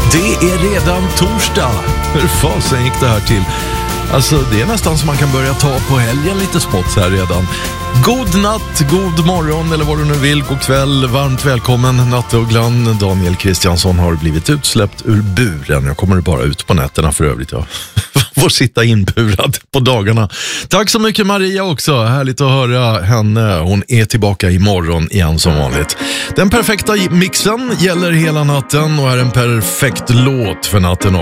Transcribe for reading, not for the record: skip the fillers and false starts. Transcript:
Det är redan torsdag. Hur fasen gick det här till? Alltså det är nästan som man kan börja ta på helgen lite spots här redan. God natt, god morgon eller vad du nu vill, god kväll, varmt välkommen nattugglan. Daniel Kristiansson har blivit utsläppt ur buren. Jag kommer bara ut på nätterna för övrigt. Jag får sitta inburad på dagarna. Tack så mycket Maria också, härligt att höra henne. Hon är tillbaka imorgon igen som vanligt. Den perfekta mixen gäller hela natten och är en perfekt låt för natten.